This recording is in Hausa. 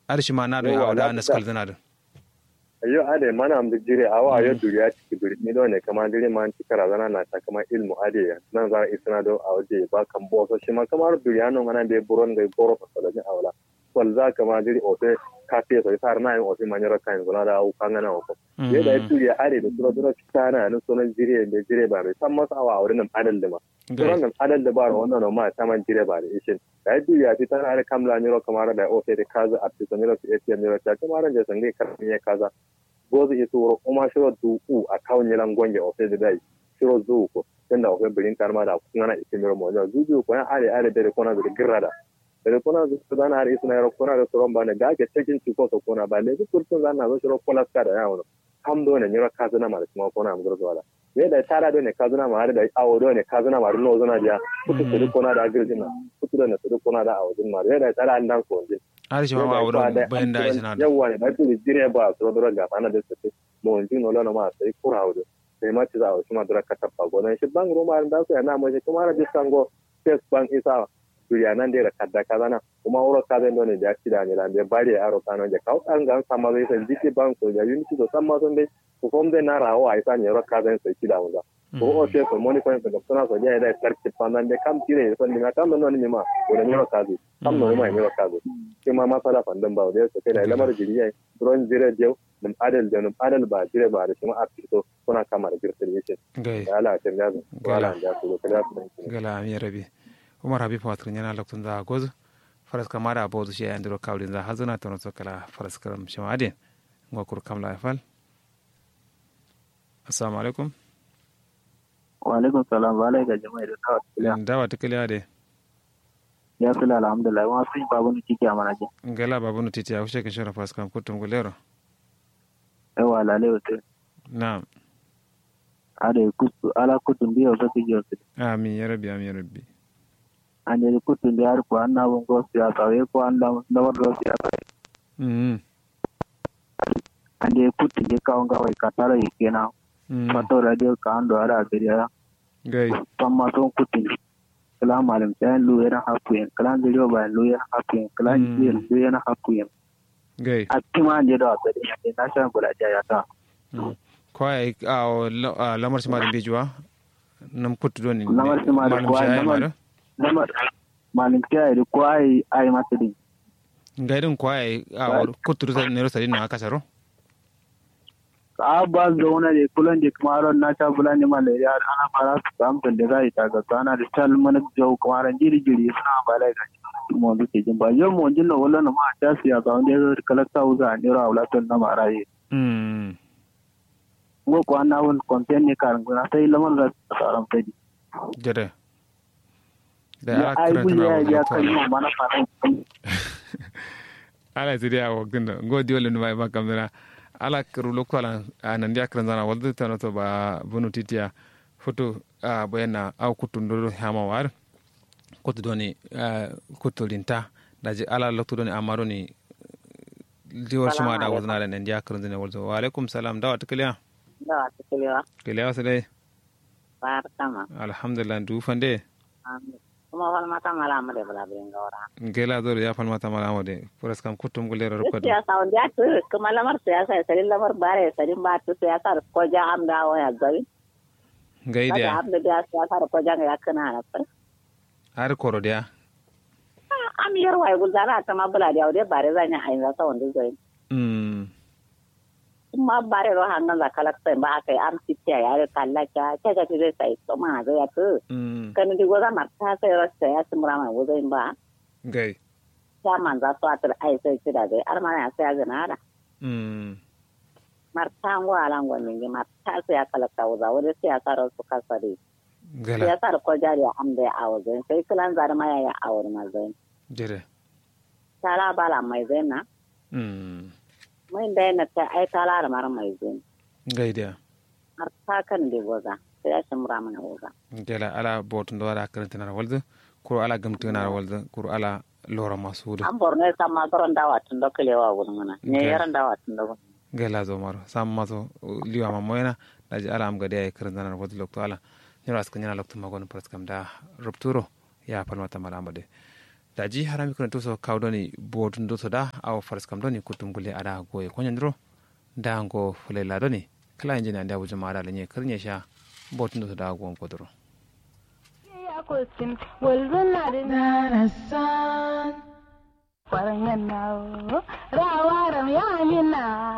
arshi ma na do ya wada na skal zana da ayo ade mana am jire awa ayo duriya ci duri ni do ne kama dire man ci kara zana na ta kama ilmu ade nan za isna do awde ba kan bo so shi ma kamar duriya no ngana be buron ga goro fa da ni awla wal za kama dire ote kafe so sar na yin ote manyara kan gona da au kan na ko ye da duriya ade da duro kitana no sonan jire da jire ba mai san masa awa wurin adal da ma suran adal da ba wannan ma ta man jire ba da ishin da duriya ti tana da kamla ni ro kamar da ote da kaza a ti sanira ti ATM ni ro ta kamar da sange karmi ya kaza gozu isu wuro kuma shiro duku a kawun yilan gonge ofe da dai shiro zuku tunda ofe birin karma da kuma na isimiro mo da zuju ko ya are da kona da girrada da kona da dana are isna yaro kona da soron bane ga ke cikin ciko so kona ba le kurtun zanna zo shiro kola ska da yawo kam do ne nyira kazuna ma da kuma kona am gurzo wala ye da tara do ne kazuna ma da awo do ne kazuna ma no zona ja kutu da kona da girjina kutu da ne da kona da awo din ma ye da tara andan ko din arshi ma wa wurin bayan da aisha na da yawa ne da tu dire ba so do ga ana da su mo ndi no la no ma sai kura wudu sai ma ci za a kuma dura ka tabba gonan shi bang roma da su yana mo shi kuma da sango test bank isa duriya nan da kadda kaza na kuma wuro ka zan ne da ci da ne da bari aro kano da kau an ga sama zai san dike bank so da unity so sama son dai ko kom da na rawo ai san yaro ka zan sai ci da wanda ko o ce ko moni ko da suna so ya da tarki pandan da kam tire so ni kam no ni ma ko da yaro ka zai kam no ma yaro ka zai kuma masala fandan ba da sai da lamar jiriya drone jire je dum adal ba jire ba da kuma a fito kuna kama da girtin yake da ala ta da wala da su da gala mi rabi umar habib watrin yana loktun da gozu faras kamara bozu shi andro kawlin za hazuna tono sokala faras karam shamade ngokur kamla fal assalamu alaikum wa alaikum salam wa alaikum jama'a da tawat dawa tikliya de ya fila alhamdulillah wa sai babu ni tiki amana je ngala babu ni titi ya ushe ke shora faras kam kutum gulero ewa la lewote na'am ade kutu ala kutum biyo so tijo amin ya rabbi ande kutu ndi har ko anna wongo siyasa we ko anda ndawdo siyasa ande kutu je kaunga wai katara ikena pato radio kando ara gariya gai tamma son kutu kala malam sai lu yana hapuyen kala video ba lu yana hapuyen kala ji lu yana hapuyen gai atima ande do akari ande na shan bula jaya ta kwai a lamar sima da bejuwa nam kutu doni lamar sima da kwai malin kiyaye da kwaye ai mata din gaidin kwaye a kuturu ne rosa din na kasaro a ba zauna da kullun da kuma na ta bulani malaria ana fara su kamtan da zai ta ga sana da salman jau kuma ran jiri suna balai ga mu duke jin ba yau mu jin wala na ma ta siya ga wanda ya kalakta uza ne ra wala na maraye ngo ko ana won content ne karan gona sai lamar da tsaron fadi jere da ya karanta ya kalma mana fara ala tidiya waktin da godi wala numa ba kamdana ala kru lokala anan dia karanta walda tanato ba bunu titiya foto bayana au kutundo hama war kutu doni kutu linta daji ala lokto doni amaro ni diwar shima da wazna da nan dia karanta ne walda wa alaikum salam da wata kiliya kiliya sai barkama alhamdulillah du fande kuma wal mata mala amade bala bringa ora ngela do ya fal mata mala amade puras kam kutum gulero ko ya saun dia tu kuma lamar siyasa sai lamar bare sai ba tu siyasa ko ja am da waya gari ngai dia am da siyasa ko ja ya kana na fa har koro dia am yar wai gulzara ta ma bala dia de bare zanya ayin za saun zai ma bare ro hanna la kala sai ba kai am sitya ya kala cha cha tire sai to ma ga ya tu kan di goza marta sai ro sai ya simra ma goza ba gai ya man za to atar ai sai tira dai ar ma ya sai ga nara marta ngo ala ngo ni marta sai ya kala ta goza wore sai ya karo su kasari gala ya sar ko jari am da awoze sai kalan zar ma ya awor ma zai jere tara bala mai zai na mai da na ta ai talar mar mai zin gaida har ta kan de goza sai ya shimra mana goza gela ala botun do ala karanta na walda ko ala gamtu na walda ko ala lora masuda an borne sama goron dawa tun do kelewa gun mana ne yaran dawa tun do gela zo maro samma to liwa ma moyna daji ala am gade ay karanta na walda lokto ala nyara ska nyana lokto magon praskam da rupturo ya palmata mala amade daji harami kuna to so kawdoni bodun do to da aw faras kam doni kutum gule ada goye konyandro da ngo fule la doni kala injini anda bu jama'a da nye karnya sha bodun do to da gon kodoro ya kosin walzuna da san farangan nawo rawaram ya mina